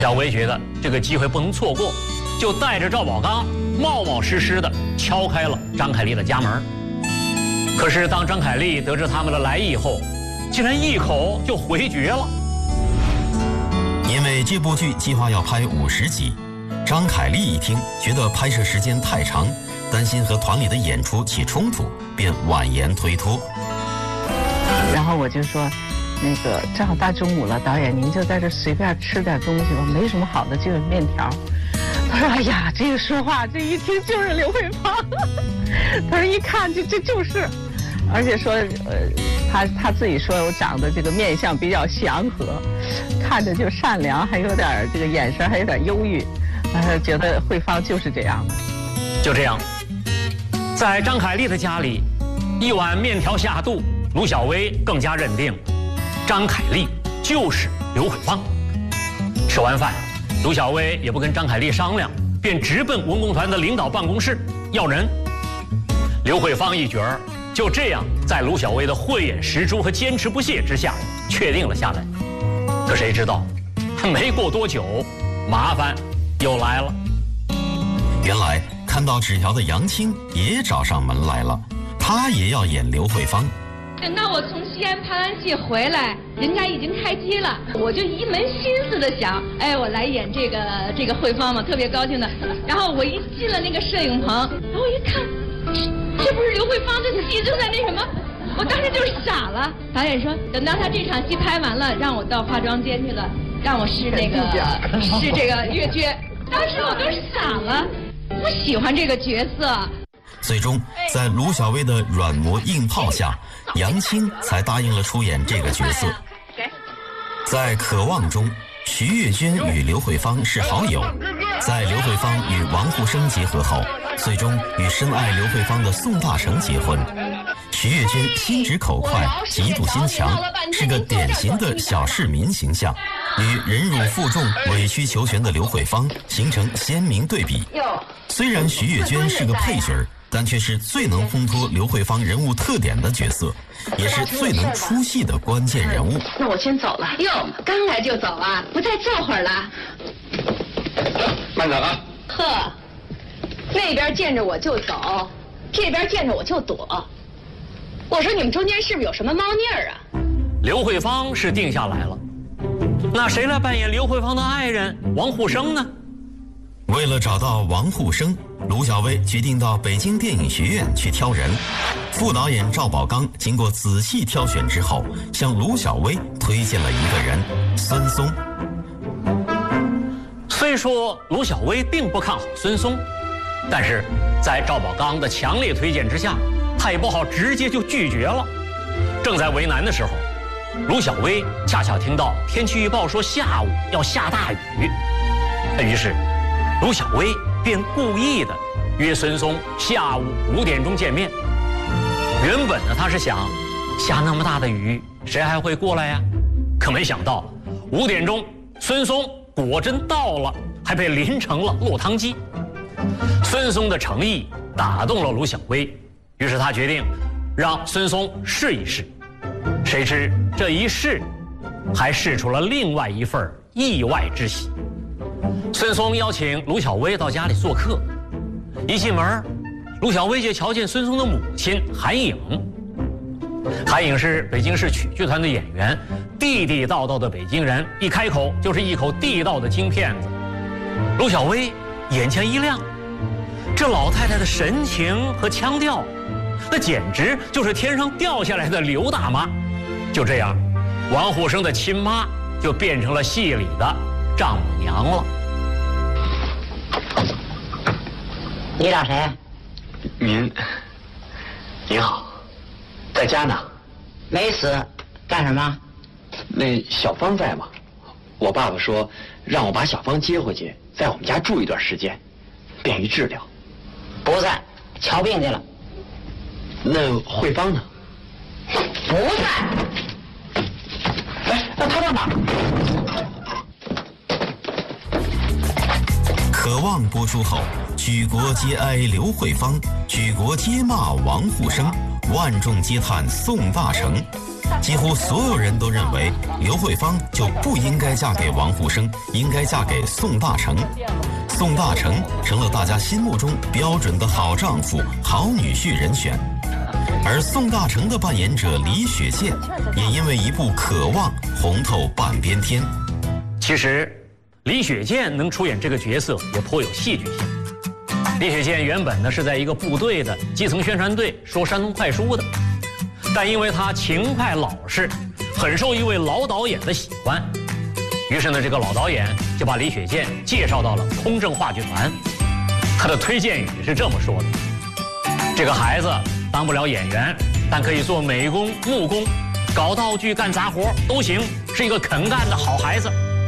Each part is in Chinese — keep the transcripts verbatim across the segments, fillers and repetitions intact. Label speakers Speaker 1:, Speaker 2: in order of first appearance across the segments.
Speaker 1: 小薇觉得这个机会不能错过，就带着赵宝刚冒冒失失地敲开了张凯丽的家门。可是当张凯丽得知他们的来意后，竟然一口就回绝了。
Speaker 2: 因为这部剧计划要拍五十集，张凯丽一听觉得拍摄时间太长，担心和团里的演出起冲突，便婉言推脱。
Speaker 3: 然后我就说，那个正好大中午了，导演您就在这随便吃点东西吧，没什么好的，就是面条。他说：“哎呀，这个说话这一听就是刘慧芳。”他说：“一看就这就是，而且说，呃，他他自己说我长得这个面相比较祥和，看着就善良，还有点这个眼神还有点忧郁，呃，觉得慧芳就是这样的。”
Speaker 1: 就这样，在张凯丽的家里，一碗面条下肚，卢小薇更加认定张凯丽就是刘慧芳。吃完饭，卢小薇也不跟张凯丽商量，便直奔文工团的领导办公室要人。刘慧芳一角儿就这样在卢小薇的慧眼识珠和坚持不懈之下确定了下来。可谁知道，没过多久，麻烦又来了。
Speaker 2: 原来看到纸条的杨青也找上门来了，她也要演刘慧芳。
Speaker 4: 等到我从西安拍完戏回来，人家已经开机了，我就一门心思的想，哎，我来演这个这个慧芳嘛，特别高兴的。然后我一进了那个摄影棚，然后我一看，这这不是刘慧芳的戏正在那什么，我当时就傻了。导演说，等到他这场戏拍完了，让我到化妆间去了，让我试那个试这个月缺。当时我都傻了，我喜欢这个角色。
Speaker 2: 最终，在卢小薇的软磨硬泡下，杨青才答应了出演这个角色。在《渴望》中，徐月娟与刘慧芳是好友，在刘慧芳与王沪生结合后，最终与深爱刘慧芳的宋大成结婚。徐月娟心直口快，嫉妒心强，是个典型的小市民形象，与忍辱负重、委曲求全的刘慧芳形成鲜明对比。虽然徐月娟是个配角，但却是最能烘托刘慧芳人物特点的角色，也是最能出戏的关键人物。
Speaker 4: 那我先走了。哟，刚来就走啊？不再坐会儿了？
Speaker 5: 慢走啊！
Speaker 4: 呵，那边见着我就走，这边见着我就躲。我说你们中间是不是有什么猫腻儿啊？
Speaker 1: 刘慧芳是定下来了，那谁来扮演刘慧芳的爱人王沪生呢？
Speaker 2: 为了找到王沪生，卢小薇决定到北京电影学院去挑人。副导演赵宝刚经过仔细挑选之后，向卢小薇推荐了一个人——孙松。
Speaker 1: 虽说卢小薇并不看好孙松，但是在赵宝刚的强烈推荐之下，他也不好直接就拒绝了。正在为难的时候，卢小薇恰巧听到天气预报说下午要下大雨，于是卢小薇便故意的约孙松下午五点钟见面。原本呢，他是想下那么大的雨，谁还会过来呀？可没想到五点钟，孙松果真到了，还被淋成了落汤鸡。孙松的诚意打动了卢小薇，于是他决定让孙松试一试。谁知这一试，还试出了另外一份意外之喜。孙松邀请卢小薇到家里做客，一进门，卢小薇就瞧见孙松的母亲韩颖。韩颖是北京市曲剧团的演员，地地道道的北京人，一开口就是一口地道的京片子。卢小薇眼前一亮，这老太太的神情和腔调，那简直就是天上掉下来的刘大妈。就这样，王沪生的亲妈就变成了戏里的丈母娘了。
Speaker 3: 你找谁？
Speaker 5: 您，您好，在家呢？
Speaker 3: 没死，干什么？
Speaker 5: 那小芳在吗？我爸爸说让我把小芳接回去，在我们家住一段时间，便于治疗。
Speaker 3: 不在，瞧病去了。
Speaker 5: 那慧芳呢？
Speaker 3: 不在。
Speaker 5: 哎，那她在哪？
Speaker 2: 渴望播出后，举国皆哀刘慧芳，举国皆骂王沪生， 万众皆叹宋大成。几乎所有人都认为刘慧芳就不应该嫁给王沪生，应该嫁给宋大成。宋大成成了大家心目中标准的好丈夫、好女婿人选。而宋大成的扮演者李雪健也因为一部《渴望》红透半边天。
Speaker 1: 其实李雪健能出演这个角色也颇有戏剧性。李雪健原本呢是在一个部队的基层宣传队说山东快书的，但因为他勤快老实，很受一位老导演的喜欢，于是呢这个老导演就把李雪健介绍到了空政话剧团。他的推荐语是这么说的：这个孩子当不了演员，但可以做美工、木工，搞道具、干杂活都行，是一个肯干的好孩子。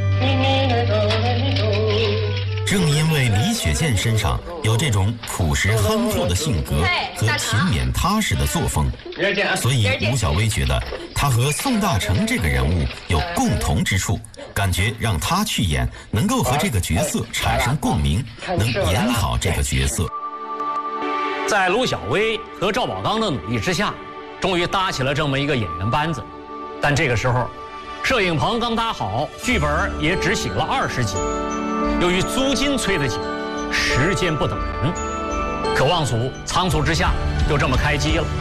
Speaker 2: 正因为李雪健身上有这种朴实憨厚的性格和勤勉踏实的作风，所以卢小薇觉得他和宋大成这个人物有共同之处，感觉让他去演能够和这个角色产生共鸣，能演好这个角色。
Speaker 1: 在卢小薇和赵宝刚的努力之下，终于搭起了这么一个演员班子。但这个时候，摄影棚刚搭好，剧本也只写了二十集。由于租金催得紧，时间不等人，渴望组仓促之下就这么开机了。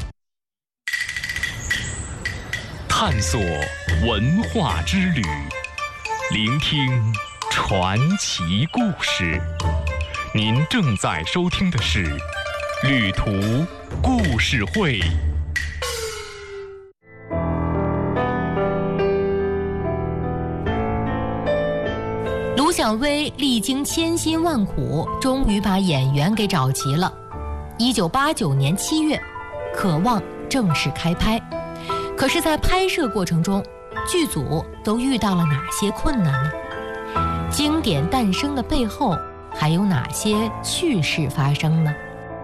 Speaker 6: 探索文化之旅，聆听传奇故事。您正在收听的是《旅途故事会》。
Speaker 7: 卢小薇历经千辛万苦，终于把演员给找齐了。一九八九年七月，《渴望》正式开拍。可是，在拍摄过程中，剧组都遇到了哪些困难呢？经典诞生的背后，还有哪些趣事发生呢？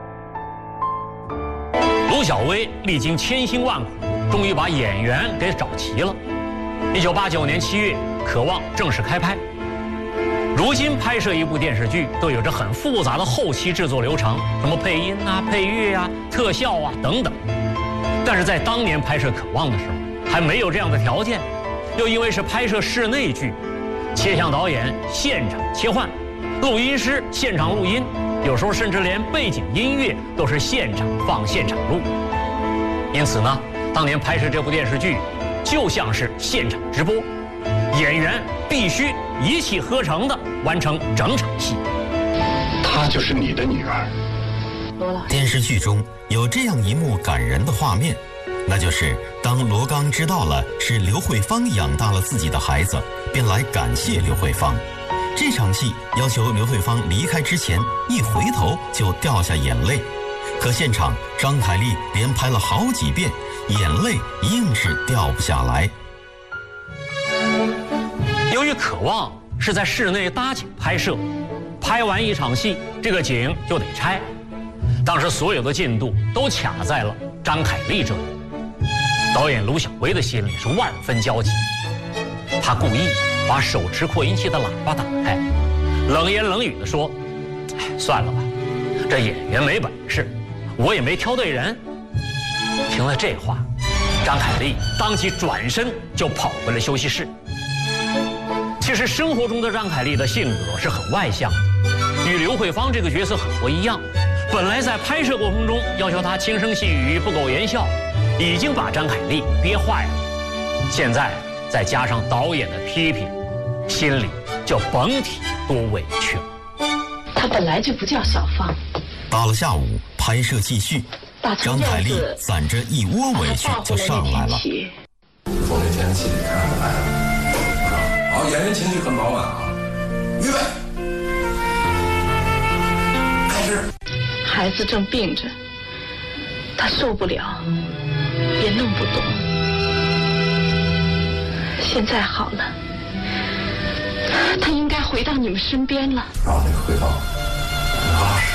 Speaker 1: 卢小薇历经千辛万苦，终于把演员给找齐了。一九八九年七月，《渴望》正式开拍。如今拍摄一部电视剧都有着很复杂的后期制作流程，什么配音啊、配乐啊、特效啊等等。但是在当年拍摄《渴望》的时候，还没有这样的条件，又因为是拍摄室内剧，切向导演现场切换，录音师现场录音，有时候甚至连背景音乐都是现场放、现场录。因此呢，当年拍摄这部电视剧，就像是现场直播，演员必须一气呵成地完成整场戏。
Speaker 8: 她就是你的女儿。
Speaker 2: 电视剧中有这样一幕感人的画面，那就是当罗刚知道了是刘慧芳养大了自己的孩子，便来感谢刘慧芳。这场戏要求刘慧芳离开之前一回头就掉下眼泪，可现场张凯丽连拍了好几遍，眼泪硬是掉不下来。
Speaker 1: 由于《渴望》是在室内搭景拍摄，拍完一场戏，这个景就得拆。当时所有的进度都卡在了张凯丽这里，导演卢小薇的心里是万分焦急。他故意把手持扩音器的喇叭打开，冷言冷语地说：“哎，算了吧，这演员没本事，我也没挑对人。”听了这话，张凯丽当即转身就跑回了休息室。其实生活中的张凯丽的性格是很外向的，与刘慧芳这个角色很不一样。本来在拍摄过程中要求她轻声细语、不苟言笑，已经把张凯丽憋坏了。现在再加上导演的批评，心里就甭提多委屈了。
Speaker 3: 她本来就不叫小芳。
Speaker 2: 到了下午，拍摄继续，张凯丽攒着一窝委屈就上来了。
Speaker 8: 风这天气看得来了。好，演员情绪很饱满啊！预备，开始。
Speaker 3: 孩子正病着，他受不了，也弄不懂。现在好了，他应该回到你们身边了。
Speaker 8: 然后得回到